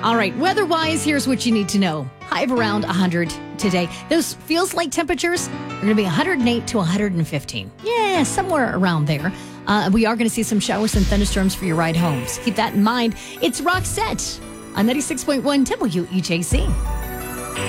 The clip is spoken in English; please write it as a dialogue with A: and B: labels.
A: All right, weather-wise, here's what you need to know. High of around 100 today. Those feels like temperatures are going to be 108 to 115. Yeah, somewhere around there. We are going to see some showers and thunderstorms for your ride home. So keep that in mind. It's Roxette on 96.1 WEJC.